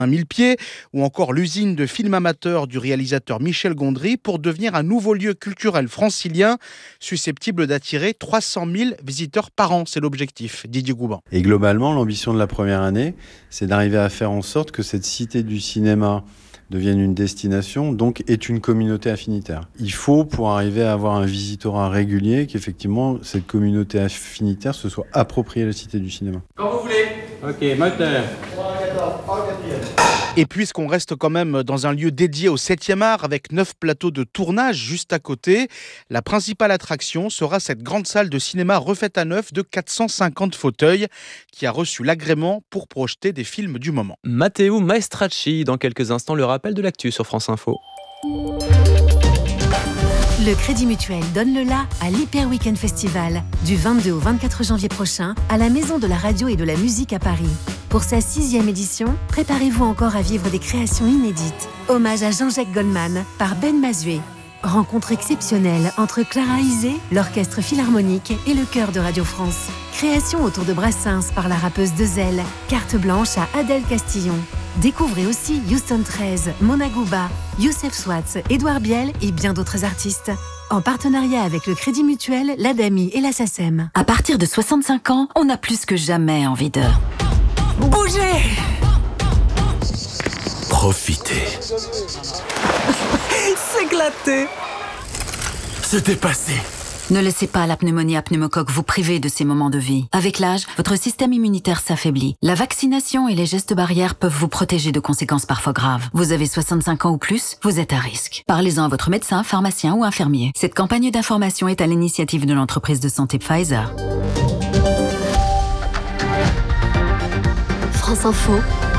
Millepied, ou encore l'usine de film amateur du réalisateur Michel Gondry pour devenir un nouveau lieu culturel francilien susceptible d'attirer 300 000 visiteurs par an. C'est l'objectif. Didier Gouban. Et globalement, l'ambition de la première année, c'est d'arriver à faire en sorte que cette cité du cinéma devienne une destination, donc est une communauté affinitaire. Il faut, pour arriver à avoir un visitorat régulier, qu'effectivement, cette communauté affinitaire se soit appropriée la cité du cinéma. Quand vous voulez. Ok, moteur. Et puisqu'on reste quand même dans un lieu dédié au 7e art avec 9 plateaux de tournage juste à côté, la principale attraction sera cette grande salle de cinéma refaite à neuf de 450 fauteuils qui a reçu l'agrément pour projeter des films du moment. Matteo Maestracci, dans quelques instants, le rappel de l'actu sur France Info. Le Crédit Mutuel donne le la à l'Hyper Weekend Festival du 22 au 24 janvier prochain à la Maison de la Radio et de la Musique à Paris. Pour sa 6e édition, préparez-vous encore à vivre des créations inédites. Hommage à Jean-Jacques Goldman par Ben Mazué. Rencontre exceptionnelle entre Clara Isé, l'Orchestre Philharmonique et le Chœur de Radio France. Création autour de Brassens par la rappeuse Dezel. Carte blanche à Adèle Castillon. Découvrez aussi Houston 13, Mona Gouba, Youssef Swatz, Édouard Biel et bien d'autres artistes. En partenariat avec le Crédit Mutuel, l'ADAMI et la SACEM. À partir de 65 ans, on a plus que jamais envie de bouger. Profiter. S'éclater. Se dépasser. Ne laissez pas la pneumonie à pneumocoque vous priver de ces moments de vie. Avec l'âge, votre système immunitaire s'affaiblit. La vaccination et les gestes barrières peuvent vous protéger de conséquences parfois graves. Vous avez 65 ans ou plus, vous êtes à risque. Parlez-en à votre médecin, pharmacien ou infirmier. Cette campagne d'information est à l'initiative de l'entreprise de santé Pfizer. France Info,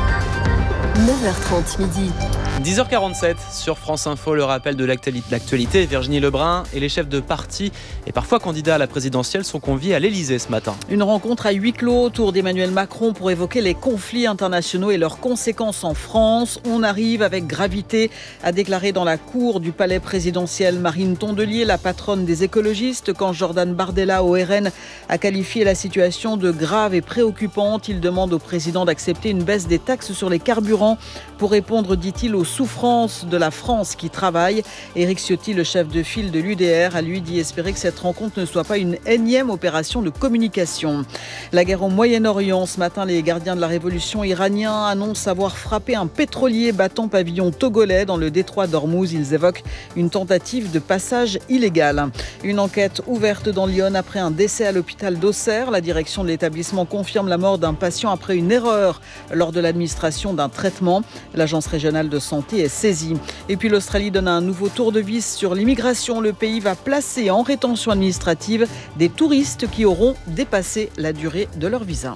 9h30 midi. 10h47 sur France Info, le rappel de l'actualité. Virginie Lebrun et les chefs de parti et parfois candidats à la présidentielle sont conviés à l'Elysée ce matin. Une rencontre à huis clos autour d'Emmanuel Macron pour évoquer les conflits internationaux et leurs conséquences en France. On arrive avec gravité, a déclaré dans la cour du palais présidentiel Marine Tondelier, la patronne des écologistes, quand Jordan Bardella au RN a qualifié la situation de grave et préoccupante. Il demande au président d'accepter une baisse des taxes sur les carburants pour répondre, dit-il, aux souffrances de la France qui travaille. Éric Ciotti, le chef de file de l'UDR, a lui dit espérer que cette rencontre ne soit pas une énième opération de communication. La guerre au Moyen-Orient. Ce matin, les gardiens de la révolution iraniens annoncent avoir frappé un pétrolier battant pavillon togolais dans le détroit d'Ormuz. Ils évoquent une tentative de passage illégal. Une enquête ouverte dans Lyon après un décès à l'hôpital d'Auxerre. La direction de l'établissement confirme la mort d'un patient après une erreur lors de l'administration d'un traitement. L'agence régionale de santé est saisie. Et puis l'Australie donne un nouveau tour de vis sur l'immigration. Le pays va placer en rétention administrative des touristes qui auront dépassé la durée de leur visa.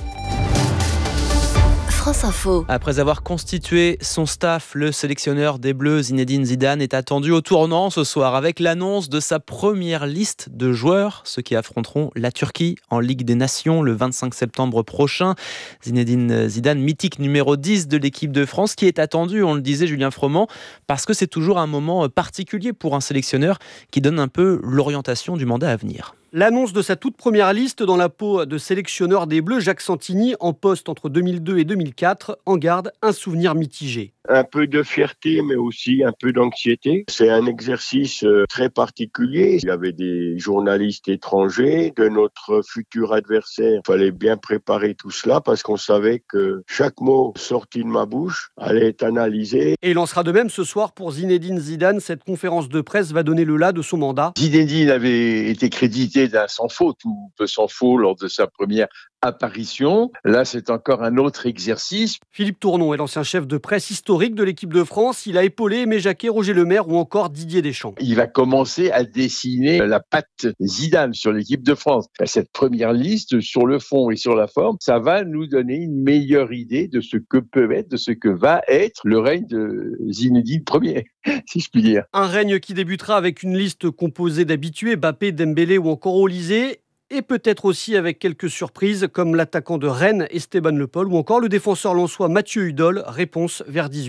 France Info. Après avoir constitué son staff, le sélectionneur des Bleus Zinedine Zidane est attendu au tournant ce soir avec l'annonce de sa première liste de joueurs, ceux qui affronteront la Turquie en Ligue des Nations le 25 septembre prochain. Zinedine Zidane, mythique numéro 10 de l'équipe de France, qui est attendu, on le disait Julien Froment, parce que c'est toujours un moment particulier pour un sélectionneur qui donne un peu l'orientation du mandat à venir. L'annonce de sa toute première liste dans la peau de sélectionneur des Bleus, Jacques Santini, en poste entre 2002 et 2004, en garde un souvenir mitigé. Un peu de fierté, mais aussi un peu d'anxiété. C'est un exercice très particulier. Il y avait des journalistes étrangers de notre futur adversaire. Il fallait bien préparer tout cela parce qu'on savait que chaque mot sorti de ma bouche allait être analysé. Et il en sera de même ce soir pour Zinedine Zidane. Cette conférence de presse va donner le la de son mandat. Zinedine avait été crédité d'un sans faute ou peu sans faute lors de sa première apparition. Là, c'est encore un autre exercice. Philippe Tournon est l'ancien chef de presse historique de l'équipe de France. Il a épaulé Aimé Jacquet, Roger Lemaire ou encore Didier Deschamps. Il va commencer à dessiner la patte Zidane sur l'équipe de France. Cette première liste, sur le fond et sur la forme, ça va nous donner une meilleure idée de ce que peut être, de ce que va être le règne de Zinedine Ier, si je puis dire. Un règne qui débutera avec une liste composée d'habitués, Mbappé, Dembélé ou encore Olysée. Et peut-être aussi avec quelques surprises comme l'attaquant de Rennes, Esteban Le Paul, ou encore le défenseur lensois Mathieu Hudol. Réponse vers 18h.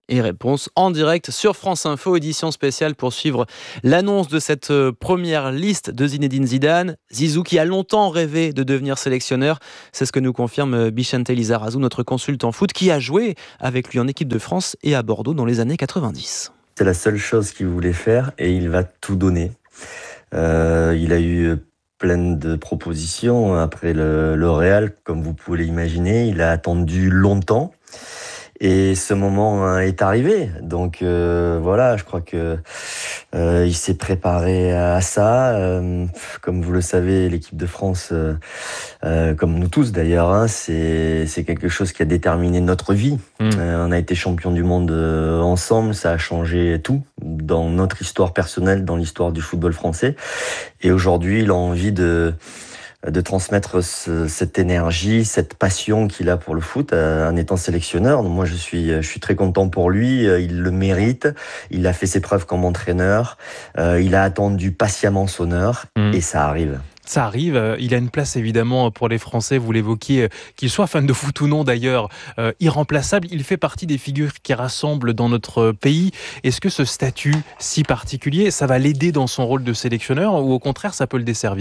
Et réponse en direct sur France Info, édition spéciale pour suivre l'annonce de cette première liste de Zinedine Zidane. Zizou qui a longtemps rêvé de devenir sélectionneur. C'est ce que nous confirme Bichente Lizarazu, notre consultant foot, qui a joué avec lui en équipe de France et à Bordeaux dans les années 90. C'est la seule chose qu'il voulait faire et il va tout donner. Il a eu plein de propositions après le Real, comme vous pouvez l'imaginer. Il a attendu longtemps. Et ce moment est arrivé. Donc voilà, je crois que il s'est préparé à ça. Comme vous le savez, l'équipe de France, comme nous tous d'ailleurs, c'est quelque chose qui a déterminé notre vie. On a été champion du monde ensemble, ça a changé tout dans notre histoire personnelle, dans l'histoire du football français. Et aujourd'hui, il a envie de transmettre cette énergie, cette passion qu'il a pour le foot en étant sélectionneur. Donc moi, je suis très content pour lui. Il le mérite. Il a fait ses preuves comme entraîneur. Il a attendu patiemment son heure et ça arrive. Ça arrive, il a une place évidemment pour les Français, vous l'évoquiez, qu'il soit fan de foot ou non d'ailleurs, irremplaçable, il fait partie des figures qui rassemblent dans notre pays. Est-ce que ce statut si particulier, ça va l'aider dans son rôle de sélectionneur ou au contraire ça peut le desservir ?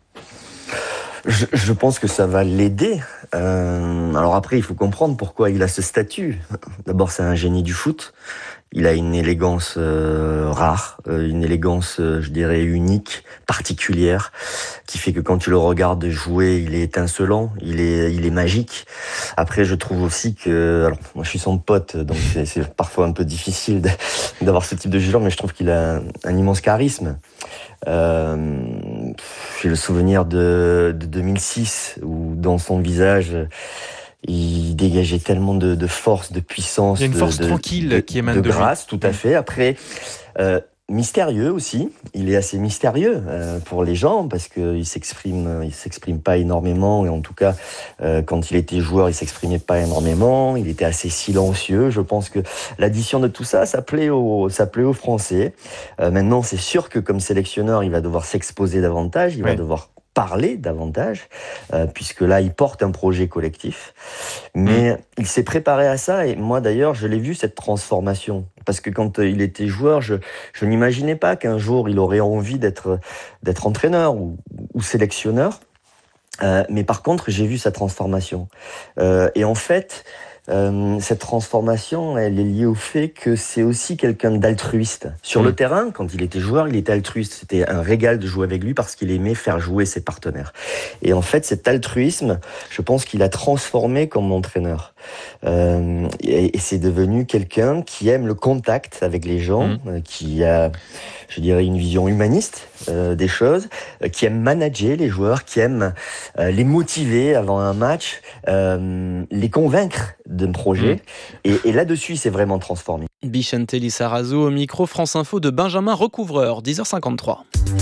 Je pense que ça va l'aider. Alors après, il faut comprendre pourquoi il a ce statut. D'abord, c'est un génie du foot. Il a une élégance rare, une élégance, je dirais, unique, particulière, qui fait que quand tu le regardes jouer, il est étincelant, il est magique. Après, je trouve aussi que, alors moi je suis son pote, donc c'est parfois un peu difficile d'avoir ce type de joueur, mais je trouve qu'il a un immense charisme. J'ai le souvenir de 2006 où dans son visage il dégageait tellement de force, de puissance, il y a une force tranquille qui émane de grâce, lui. Tout à fait. Après, mystérieux aussi. Il est assez mystérieux pour les gens parce que il s'exprime pas énormément et en tout cas quand il était joueur, il s'exprimait pas énormément. Il était assez silencieux. Je pense que l'addition de tout ça, ça plaît aux Français. Maintenant, c'est sûr que comme sélectionneur, il va devoir s'exposer davantage. Il va devoir parler davantage, puisque là, il porte un projet collectif. Mais il s'est préparé à ça, et moi, d'ailleurs, je l'ai vu, cette transformation. Parce que quand il était joueur, je n'imaginais pas qu'un jour, il aurait envie d'être entraîneur ou sélectionneur. Mais par contre, j'ai vu sa transformation. Et en fait, cette transformation, elle est liée au fait que c'est aussi quelqu'un d'altruiste. Sur le terrain, quand il était joueur, il était altruiste. C'était un régal de jouer avec lui parce qu'il aimait faire jouer ses partenaires. Et en fait, cet altruisme, je pense qu'il a transformé comme entraîneur. Et c'est devenu quelqu'un qui aime le contact avec les gens, qui a, je dirais, une vision humaniste des choses, qui aime manager les joueurs, qui aime les motiver avant un match, les convaincre d'un projet. Et là-dessus, il s'est vraiment transformé. Bichente Lizarazu au micro France Info de Benjamin Recouvreur, 10h53.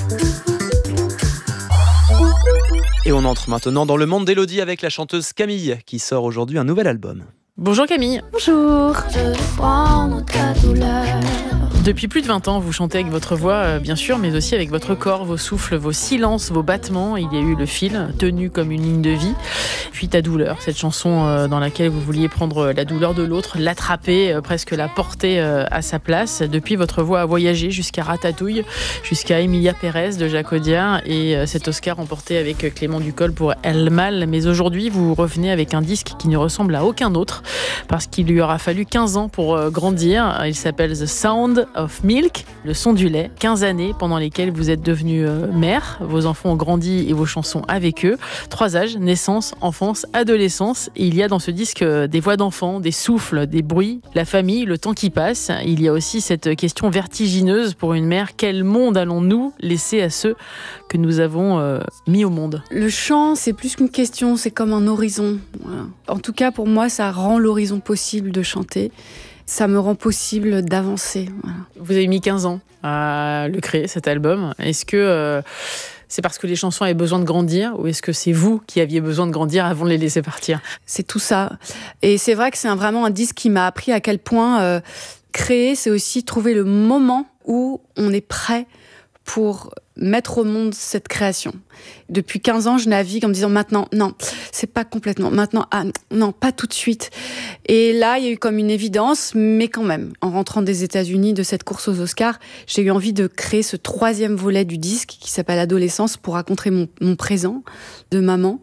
Et on entre maintenant dans le monde d'Élodie avec la chanteuse Camille qui sort aujourd'hui un nouvel album. Bonjour Camille. Bonjour. Je vais prendre ta douleur. Depuis plus de 20 ans, vous chantez avec votre voix, bien sûr, mais aussi avec votre corps, vos souffles, vos silences, vos battements. Il y a eu le fil, tenu comme une ligne de vie. Puis ta douleur, cette chanson dans laquelle vous vouliez prendre la douleur de l'autre, l'attraper, presque la porter à sa place. Depuis, votre voix a voyagé jusqu'à Ratatouille, jusqu'à Emilia Pérez de Jacques Audiard et cet Oscar remporté avec Clément Ducol pour El Mal. Mais aujourd'hui, vous revenez avec un disque qui ne ressemble à aucun autre parce qu'il lui aura fallu 15 ans pour grandir. Il s'appelle The Sound of Milk, le son du lait. 15 années pendant lesquelles vous êtes devenue mère, vos enfants ont grandi et vos chansons avec eux. 3 âges, naissance, enfance, adolescence. Et il y a dans ce disque des voix d'enfants, des souffles, des bruits, la famille, le temps qui passe. Il y a aussi cette question vertigineuse pour une mère. Quel monde allons-nous laisser à ceux que nous avons mis au monde ? Le chant, c'est plus qu'une question, c'est comme un horizon. Voilà. En tout cas, pour moi, ça rend l'horizon possible de chanter. Ça me rend possible d'avancer. Voilà. Vous avez mis 15 ans à le créer, cet album. Est-ce que c'est parce que les chansons avaient besoin de grandir ou est-ce que c'est vous qui aviez besoin de grandir avant de les laisser partir ? C'est tout ça. Et c'est vrai que c'est vraiment un disque qui m'a appris à quel point créer, c'est aussi trouver le moment où on est prêt pour mettre au monde cette création. Depuis 15 ans, je navigue en me disant maintenant, non, c'est pas complètement, maintenant, non, pas tout de suite. Et là, il y a eu comme une évidence, mais quand même, en rentrant des États-Unis de cette course aux Oscars, j'ai eu envie de créer ce 3e volet du disque qui s'appelle Adolescence pour raconter mon présent de maman.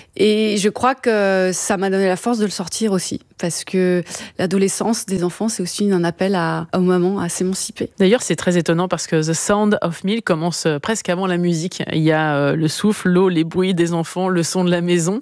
Et je crois que ça m'a donné la force de le sortir aussi, parce que l'adolescence des enfants, c'est aussi un appel aux mamans à s'émanciper. D'ailleurs, c'est très étonnant parce que The Sound of Milk commence presque avant la musique. Il y a le souffle, l'eau, les bruits des enfants, le son de la maison.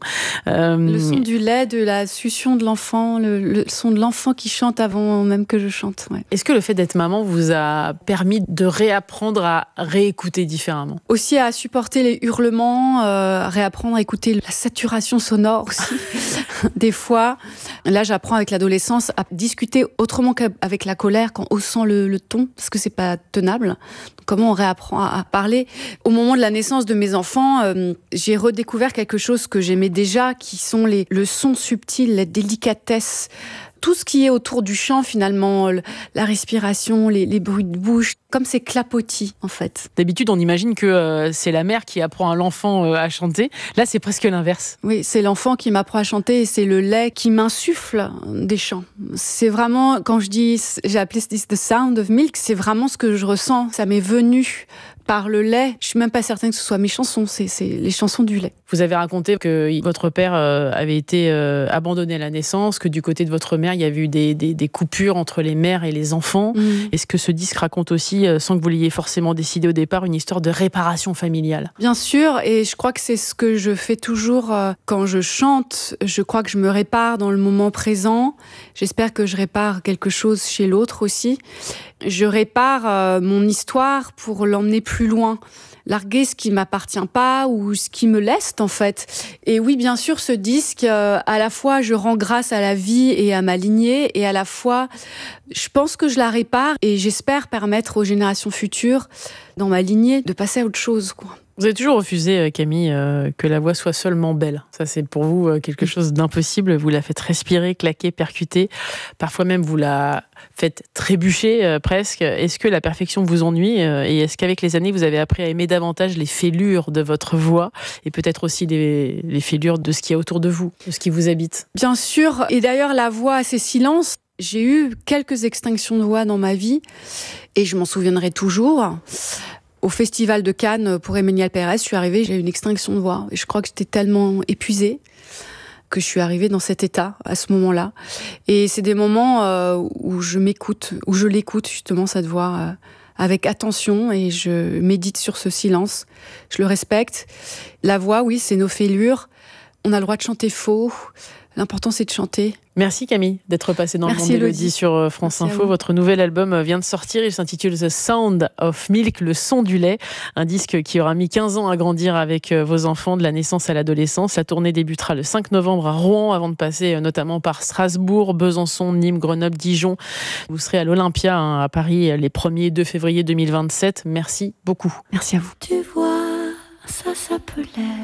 Le son du lait, de la succion de l'enfant, le son de l'enfant qui chante avant même que je chante. Ouais. Est-ce que le fait d'être maman vous a permis de réapprendre à réécouter différemment ? Aussi à supporter les hurlements, réapprendre à écouter la saturation sonore aussi. Des fois, là j'apprends avec l'adolescence à discuter autrement qu'avec la colère, qu'en haussant le ton, parce que c'est pas tenable. Comment on réapprend à parler. Au moment de la naissance de mes enfants, j'ai redécouvert quelque chose que j'aimais déjà, qui sont le son subtil, la délicatesse, tout ce qui est autour du chant finalement, la respiration, les bruits de bouche, comme c'est clapotis en fait. D'habitude, on imagine que c'est la mère qui apprend à l'enfant à chanter. Là, c'est presque l'inverse. Oui, c'est l'enfant qui m'apprend à chanter et c'est le lait qui m'insuffle des chants. C'est vraiment, quand j'ai appelé ce disque The Sound of Milk, c'est vraiment ce que je ressens. Ça m'est venu par le lait. Je suis même pas certaine que ce soit mes chansons, c'est les chansons du lait. Vous avez raconté que votre père avait été abandonné à la naissance, que du côté de votre mère, il y avait eu des coupures entre les mères et les enfants. Est-ce que ce disque raconte aussi, sans que vous l'ayez forcément décidé au départ, une histoire de réparation familiale ? Bien sûr, et je crois que c'est ce que je fais toujours quand je chante. Je crois que je me répare dans le moment présent. J'espère que je répare quelque chose chez l'autre aussi. Je répare mon histoire pour l'emmener plus loin. Larguer ce qui m'appartient pas ou ce qui me leste en fait. Et oui, bien sûr, ce disque, à la fois je rends grâce à la vie et à ma lignée, et à la fois je pense que je la répare et j'espère permettre aux générations futures dans ma lignée de passer à autre chose, quoi. Vous avez toujours refusé, Camille, que la voix soit seulement belle. Ça, c'est pour vous quelque chose d'impossible. Vous la faites respirer, claquer, percuter. Parfois même, vous la faites trébucher presque. Est-ce que la perfection vous ennuie ? Et est-ce qu'avec les années, vous avez appris à aimer davantage les fêlures de votre voix et peut-être aussi les fêlures de ce qu'il y a autour de vous, de ce qui vous habite ? Bien sûr. Et d'ailleurs, la voix a ses silences. J'ai eu quelques extinctions de voix dans ma vie et je m'en souviendrai toujours. Au Festival de Cannes, pour Emmanuel Pérez, je suis arrivée, j'ai eu une extinction de voix. Et je crois que j'étais tellement épuisée que je suis arrivée dans cet état, à ce moment-là. Et c'est des moments où je m'écoute, où je l'écoute, justement, cette voix, avec attention, et je médite sur ce silence. Je le respecte. La voix, oui, c'est nos fêlures. On a le droit de chanter faux. L'important, c'est de chanter. Merci Camille d'être passée dans le monde Élodie sur France Info. Votre nouvel album vient de sortir. Il s'intitule The Sound of Milk, le son du lait. Un disque qui aura mis 15 ans à grandir avec vos enfants de la naissance à l'adolescence. La tournée débutera le 5 novembre à Rouen avant de passer notamment par Strasbourg, Besançon, Nîmes, Grenoble, Dijon. Vous serez à l'Olympia à Paris les 1er et 2 février 2027. Merci beaucoup. Merci à vous. Tu vois, ça s'appelait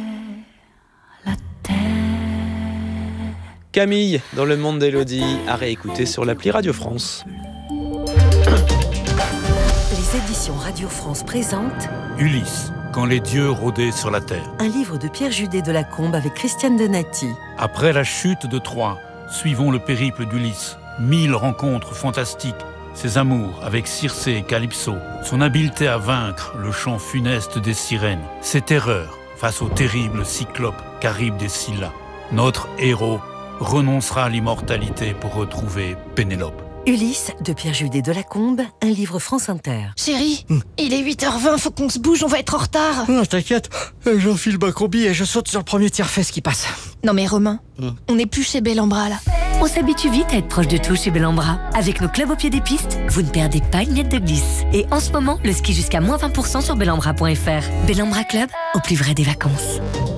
la terre. Camille, dans le monde d'Élodie, à réécouter sur l'appli Radio France. Les éditions Radio France présentent Ulysse, quand les dieux rôdaient sur la terre. Un livre de Pierre Judet de Lacombe avec Christiane Donati. Après la chute de Troie, suivons le périple d'Ulysse. 1000 rencontres fantastiques, ses amours avec Circé et Calypso, son habileté à vaincre le chant funeste des sirènes, ses terreurs face au terrible cyclope Charybde des Scylla. Notre héros renoncera à l'immortalité pour retrouver Pénélope. Ulysse, de Pierre Judet de Lacombe, un livre France Inter. Chérie, il est 8h20, faut qu'on se bouge, on va être en retard. Non, t'inquiète, j'enfile ma combi et je saute sur le premier tire-fesse qui passe. Non mais Romain, on n'est plus chez Bellambra là. On s'habitue vite à être proche de tout chez Bellambra. Avec nos clubs au pied des pistes, vous ne perdez pas une miette de glisse. Et en ce moment, le ski jusqu'à moins 20% sur bellambra.fr. Bellambra Club, au plus vrai des vacances.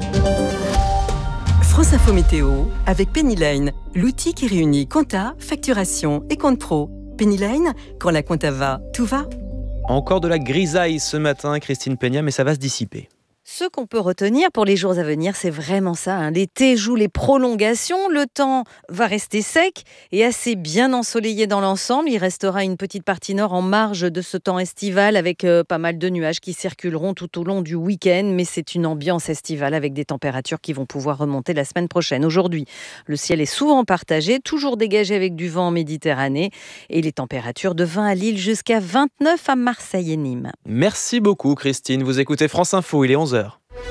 France Info Météo avec Penny Lane, l'outil qui réunit compta, facturation et compte pro. Penny Lane, quand la compta va, tout va. Encore de la grisaille ce matin, Christine Peña, mais ça va se dissiper. Ce qu'on peut retenir pour les jours à venir, c'est vraiment ça. L'été joue les prolongations, le temps va rester sec et assez bien ensoleillé dans l'ensemble. Il restera une petite partie nord en marge de ce temps estival avec pas mal de nuages qui circuleront tout au long du week-end. Mais c'est une ambiance estivale avec des températures qui vont pouvoir remonter la semaine prochaine. Aujourd'hui, le ciel est souvent partagé, toujours dégagé avec du vent en Méditerranée et les températures de 20 à Lille jusqu'à 29 à Marseille et Nîmes. Merci beaucoup Christine. Vous écoutez France Info, il est 11h.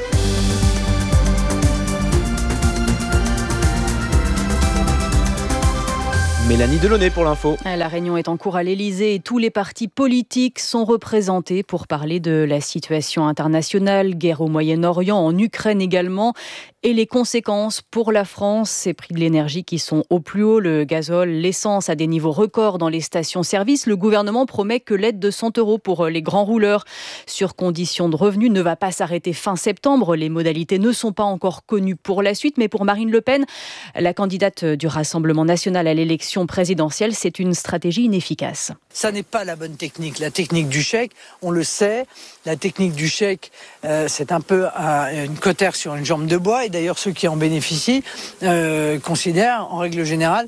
Mélanie Delaunay pour l'info. La réunion est en cours à l'Elysée et tous les partis politiques sont représentés pour parler de la situation internationale, guerre au Moyen-Orient, en Ukraine également, et les conséquences pour la France, ces prix de l'énergie qui sont au plus haut, le gazole, l'essence à des niveaux records dans les stations-service. Le gouvernement promet que l'aide de 100 € pour les grands rouleurs sur condition de revenus ne va pas s'arrêter fin septembre. Les modalités ne sont pas encore connues pour la suite, mais pour Marine Le Pen, la candidate du Rassemblement national à l'élection présidentielle, c'est une stratégie inefficace. Ça n'est pas la bonne technique. La technique du chèque, on le sait, la technique du chèque, c'est un peu une cautère sur une jambe de bois. Et d'ailleurs, ceux qui en bénéficient considèrent, en règle générale,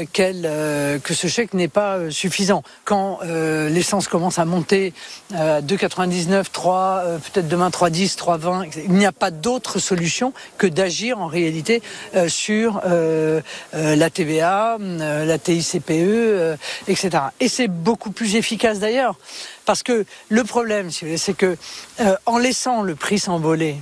que ce chèque n'est pas suffisant. Quand l'essence commence à monter 2,99, 3, peut-être demain 3,10, 3,20, il n'y a pas d'autre solution que d'agir en réalité sur la TVA, la TICPE, etc. Et c'est beaucoup plus efficace d'ailleurs, parce que le problème, c'est que en laissant le prix s'envoler,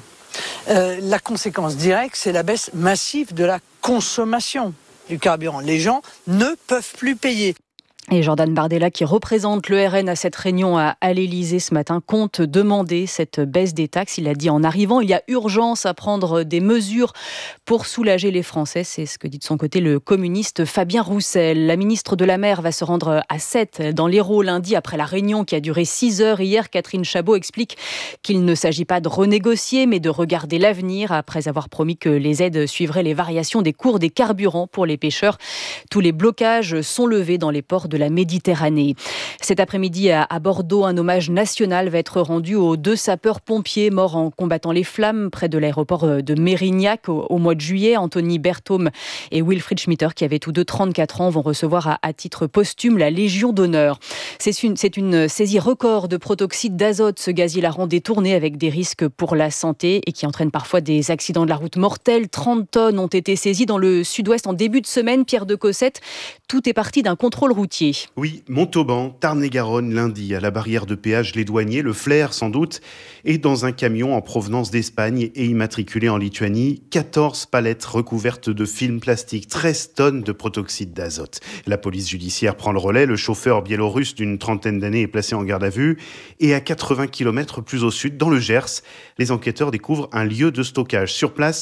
la conséquence directe, c'est la baisse massive de la consommation du carburant. Les gens ne peuvent plus payer. Et Jordan Bardella, qui représente le RN à cette réunion à l'Elysée ce matin, compte demander cette baisse des taxes. Il a dit en arrivant, il y a urgence à prendre des mesures pour soulager les Français. C'est ce que dit de son côté le communiste Fabien Roussel. La ministre de la Mer va se rendre à Sète, dans l'Hérault, lundi, après la réunion qui a duré 6 heures hier. Catherine Chabot explique qu'il ne s'agit pas de renégocier, mais de regarder l'avenir, après avoir promis que les aides suivraient les variations des cours des carburants pour les pêcheurs. Tous les blocages sont levés dans les ports de la Méditerranée. Cet après-midi, à Bordeaux, un hommage national va être rendu aux 2 sapeurs-pompiers morts en combattant les flammes près de l'aéroport de Mérignac au mois de juillet. Anthony Berthaume et Wilfried Schmitter, qui avaient tous deux 34 ans, vont recevoir à titre posthume la Légion d'honneur. C'est une saisie record de protoxyde d'azote, ce gaz hilarant détourné avec des risques pour la santé et qui entraîne parfois des accidents de la route mortels. 30 tonnes ont été saisies dans le sud-ouest en début de semaine. Pierre de Cossette, tout est parti d'un contrôle routier. Oui, Montauban, Tarn-et-Garonne, lundi, à la barrière de péage Les Douaniers, le flair sans doute, et dans un camion en provenance d'Espagne et immatriculé en Lituanie, 14 palettes recouvertes de film plastique, 13 tonnes de protoxyde d'azote. La police judiciaire prend le relais, le chauffeur biélorusse d'une trentaine d'années est placé en garde à vue, et à 80 km plus au sud, dans le Gers, les enquêteurs découvrent un lieu de stockage. Sur place,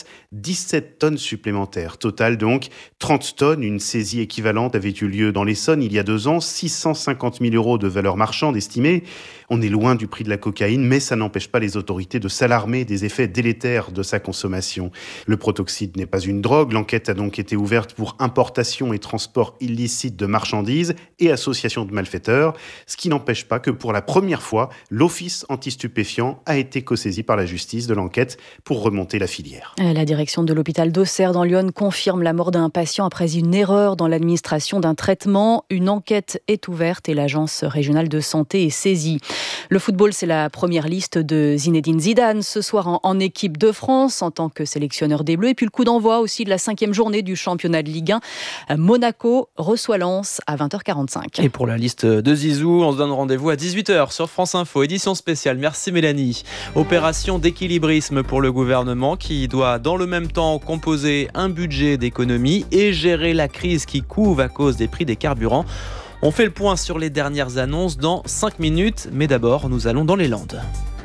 17 tonnes supplémentaires. Total donc, 30 tonnes, une saisie équivalente avait eu lieu dans l'Essonne il y a 2 ans, 650 000 € de valeur marchande estimée. On est loin du prix de la cocaïne, mais ça n'empêche pas les autorités de s'alarmer des effets délétères de sa consommation. Le protoxyde n'est pas une drogue. L'enquête a donc été ouverte pour importation et transport illicite de marchandises et association de malfaiteurs, ce qui n'empêche pas que pour la première fois, l'Office anti-stupéfiants a été co-saisi par la justice de l'enquête pour remonter la filière. La direction de l'hôpital d'Auxerre dans l'Yonne confirme la mort d'un patient après une erreur dans l'administration d'un traitement. Une enquête est ouverte et l'agence régionale de santé est saisie. Le football, c'est la première liste de Zinedine Zidane ce soir en équipe de France en tant que sélectionneur des Bleus. Et puis le coup d'envoi aussi de la 5e journée du championnat de Ligue 1. Monaco reçoit Lens à 20h45. Et pour la liste de Zizou, on se donne rendez-vous à 18h sur France Info, édition spéciale. Merci Mélanie. Opération d'équilibrisme pour le gouvernement qui doit dans le même temps composer un budget d'économie et gérer la crise qui couve à cause des prix des carburants. On fait le point sur les dernières annonces dans 5 minutes, mais d'abord, nous allons dans les Landes.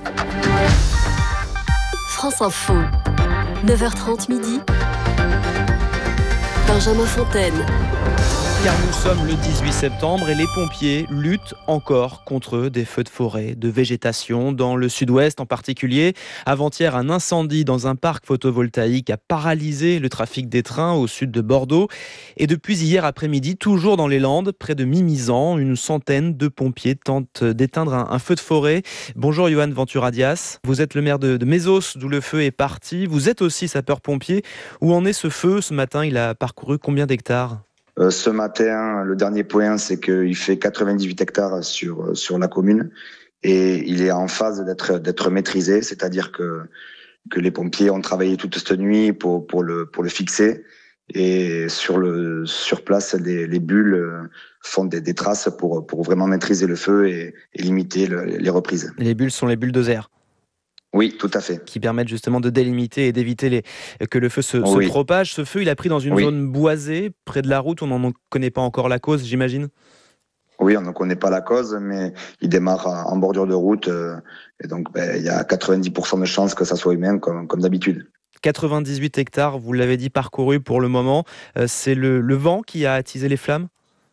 France Info, 9h30 midi. Benjamin Fontaine. Car nous sommes le 18 septembre et les pompiers luttent encore contre des feux de forêt, de végétation dans le sud-ouest en particulier. Avant-hier, un incendie dans un parc photovoltaïque a paralysé le trafic des trains au sud de Bordeaux. Et depuis hier après-midi, toujours dans les Landes, près de Mimizan, une centaine de pompiers tentent d'éteindre un feu de forêt. Bonjour Johan Ventura-Dias, vous êtes le maire de Mésos, d'où le feu est parti. Vous êtes aussi sapeur-pompier. Où en est ce feu ce matin? Il a parcouru combien d'hectares? Ce matin, le dernier point, c'est qu'il fait 98 hectares sur la commune et il est en phase d'être maîtrisé, c'est-à-dire que les pompiers ont travaillé toute cette nuit pour le fixer et sur place, les bulles font des traces pour vraiment maîtriser le feu et limiter les reprises. Les bulles sont les bulldozers. Oui, tout à fait. Qui permettent justement de délimiter et d'éviter que le feu se propage. Ce feu, il a pris dans une zone boisée, près de la route. On n'en connaît pas encore la cause, j'imagine? Oui, on ne connaît pas la cause, mais il démarre en bordure de route. Et donc, il y a 90% de chances que ça soit humain, comme d'habitude. 98 hectares, vous l'avez dit, parcourus pour le moment. C'est le vent qui a attisé les flammes?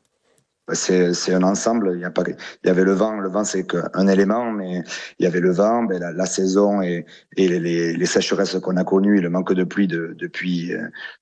C'est un ensemble. Il y avait le vent. Le vent, c'est qu'un élément, mais il y avait le vent, la saison et les sécheresses qu'on a connues et le manque de pluie depuis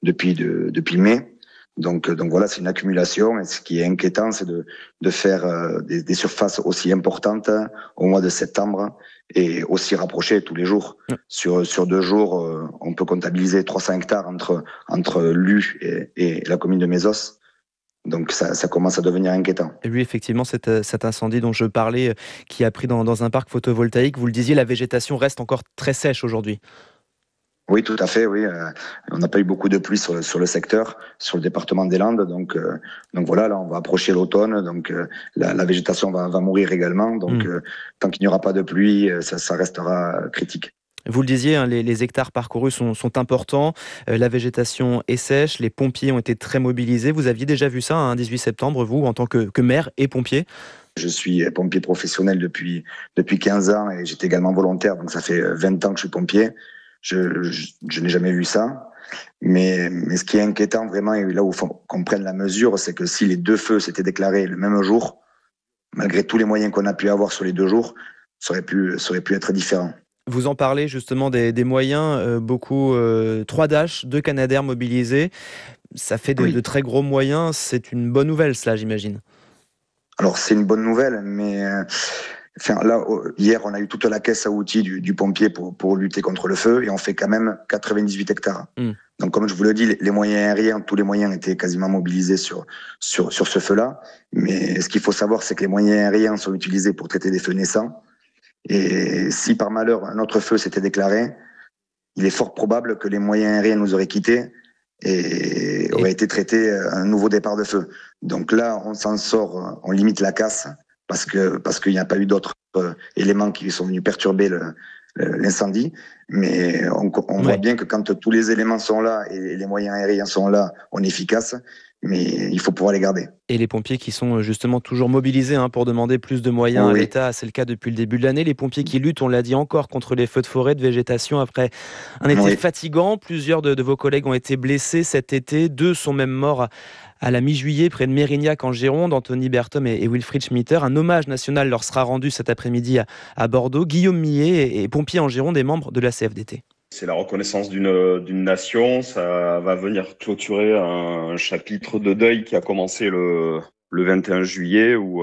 mai. Donc voilà, c'est une accumulation. Et ce qui est inquiétant, c'est de faire des surfaces aussi importantes au mois de septembre et aussi rapprochées tous les jours. Sur 2 jours, on peut comptabiliser 300 hectares entre Lue et la commune de Mésos. Donc ça commence à devenir inquiétant. Et lui, effectivement, cet incendie dont je parlais, qui a pris dans un parc photovoltaïque, vous le disiez, la végétation reste encore très sèche aujourd'hui. Oui, tout à fait, oui. On n'a pas eu beaucoup de pluie sur le secteur, sur le département des Landes. Donc voilà, là, on va approcher l'automne. Donc la végétation va mourir également. Donc tant qu'il n'y aura pas de pluie, ça restera critique. Vous le disiez, les hectares parcourus sont importants, la végétation est sèche, les pompiers ont été très mobilisés. Vous aviez déjà vu ça un 18 septembre, vous, en tant que maire et pompier? Je suis pompier professionnel depuis 15 ans et j'étais également volontaire, donc ça fait 20 ans que je suis pompier. Je n'ai jamais vu ça. Mais ce qui est inquiétant vraiment, et là où il faut qu'on prenne la mesure, c'est que si les 2 feux s'étaient déclarés le même jour, malgré tous les moyens qu'on a pu avoir sur les 2 jours, ça aurait pu être différent. Vous en parlez justement des moyens, beaucoup 3 Dash, 2 Canadair mobilisés. Ça fait de très gros moyens. C'est une bonne nouvelle, cela, j'imagine. Alors, c'est une bonne nouvelle, mais là, hier, on a eu toute la caisse à outils du pompier pour lutter contre le feu et on fait quand même 98 hectares. Donc, comme je vous le dis, les moyens aériens, tous les moyens étaient quasiment mobilisés sur ce feu-là. Mais ce qu'il faut savoir, c'est que les moyens aériens sont utilisés pour traiter des feux naissants. Et si par malheur un autre feu s'était déclaré, il est fort probable que les moyens aériens nous auraient quittés et aurait été traité un nouveau départ de feu. Donc là, on s'en sort, on limite la casse parce qu'il n'y a pas eu d'autres éléments qui sont venus perturber l'incendie. Mais on voit bien que quand tous les éléments sont là et les moyens aériens sont là, on est efficace. Mais il faut pouvoir les garder. Et les pompiers qui sont justement toujours mobilisés pour demander plus de moyens à l'État, c'est le cas depuis le début de l'année. Les pompiers qui luttent, on l'a dit encore, contre les feux de forêt, de végétation après un été fatigant. Plusieurs de vos collègues ont été blessés cet été. 2 sont même morts à la mi-juillet près de Mérignac en Gironde, Anthony Berthom et Wilfried Schmitter. Un hommage national leur sera rendu cet après-midi à Bordeaux. Guillaume Millet est pompier en Gironde et membre de la CFDT. C'est la reconnaissance d'une nation. Ça va venir clôturer un chapitre de deuil qui a commencé le 21 juillet où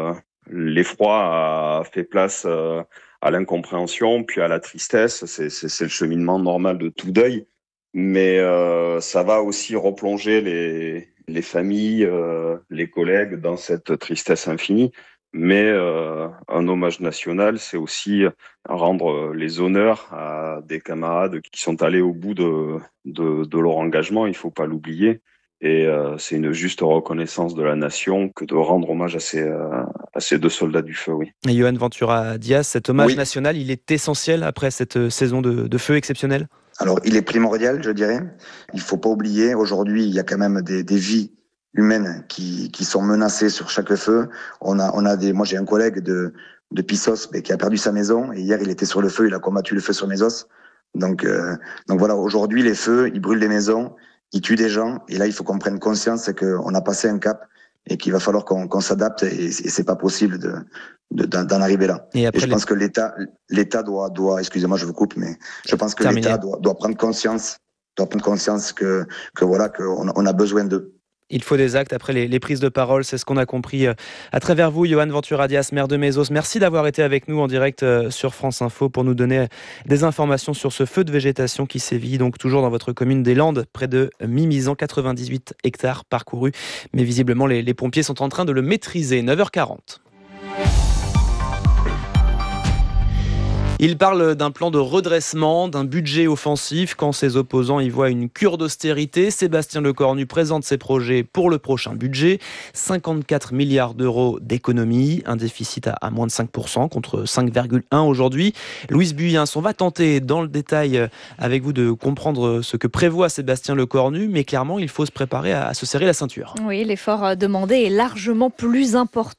l'effroi a fait place à l'incompréhension puis à la tristesse. C'est le cheminement normal de tout deuil. Mais ça va aussi replonger les familles, les collègues dans cette tristesse infinie. Mais un hommage national, c'est aussi rendre les honneurs à des camarades qui sont allés au bout de leur engagement, il ne faut pas l'oublier. Et c'est une juste reconnaissance de la nation que de rendre hommage à ces 2 soldats du feu, oui. Et Johan Ventura-Dias, cet hommage national, il est essentiel après cette saison de feu exceptionnelle? Alors, il est primordial, je dirais. Il ne faut pas oublier, aujourd'hui, il y a quand même des vies humaines qui sont menacées sur chaque feu. Moi, j'ai un collègue de Pissos qui a perdu sa maison et hier, il était sur le feu, il a combattu le feu sur Mésos. Donc voilà, aujourd'hui, les feux, ils brûlent les maisons ils tuent des gens. Et là, il faut qu'on prenne conscience qu'on a passé un cap et qu'il va falloir qu'on s'adapte. Et c'est pas possible d'en arriver là. Et je pense que l'État doit, excusez-moi, je vous coupe, mais je pense que l'État doit prendre conscience que voilà, qu'on a besoin d'eux. Il faut des actes après les prises de parole, c'est ce qu'on a compris à travers vous, Johan Ventura-Dias, maire de Mézos. Merci d'avoir été avec nous en direct sur France Info pour nous donner des informations sur ce feu de végétation qui sévit donc toujours dans votre commune des Landes, près de Mimizan, 98 hectares parcourus. Mais visiblement, les pompiers sont en train de le maîtriser. 9h40. Il parle d'un plan de redressement, d'un budget offensif. Quand ses opposants y voient une cure d'austérité, Sébastien Lecornu présente ses projets pour le prochain budget. 54 milliards d'euros d'économies, un déficit à moins de 5% contre 5,1 aujourd'hui. Louise Buyens, on va tenter dans le détail avec vous de comprendre ce que prévoit Sébastien Lecornu, mais clairement il faut se préparer à se serrer la ceinture. Oui, l'effort demandé est largement plus important